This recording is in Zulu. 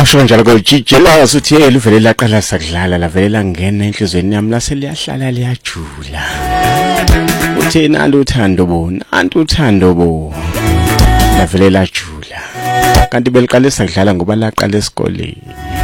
Washo njalo kujijela suthi elivele laqala sakudlala lavela ngena enhlizweni yami lase liyahlala liyajula. Uthena luthando bo, nantu uthando bo. Lavele lajula. Kanti beliqalisa ukudlala ngoba laqala esikoleni.